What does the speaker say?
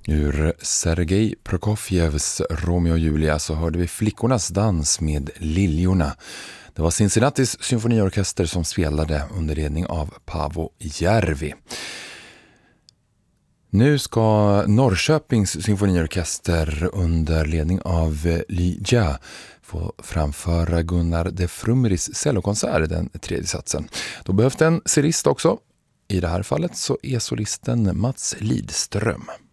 Ur Sergej Prokofjevs Romeo och Julia så hörde vi Flickornas dans med liljorna. Det var Cincinnatis symfoniorkester som spelade under ledning av Paavo Järvi. Nu ska Norrköpings symfoniorkester under ledning av Ly Jia få framföra Gunnar de Frummeris cellokonsert, den tredje satsen. Då behövs det en solist också. I det här fallet så är solisten Mats Lidström.